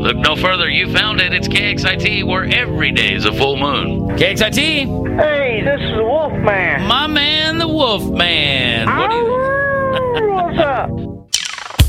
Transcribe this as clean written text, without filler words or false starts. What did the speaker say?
Look no further. You found it. It's KXIT, where every day is a full moon. KXIT. Hey, this is the Wolfman. My man, the Wolfman. What's up?